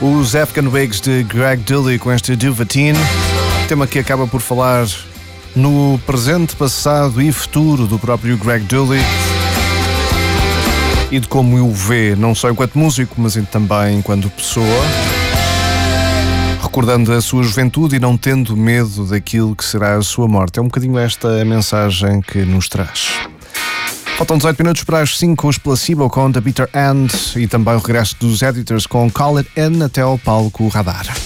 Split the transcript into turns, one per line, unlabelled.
Os Afghan Wigs de Greg Dulli com este Duvatine, tema que acaba por falar no presente, passado e futuro do próprio Greg Dulli e de como o vê, não só enquanto músico, mas também enquanto pessoa, recordando a sua juventude e não tendo medo daquilo que será a sua morte. É um bocadinho esta a mensagem que nos traz. Faltam 18 minutos para as 5 com os Placebo com The Bitter End e também o regresso dos Editors com Call It In até ao palco Radar.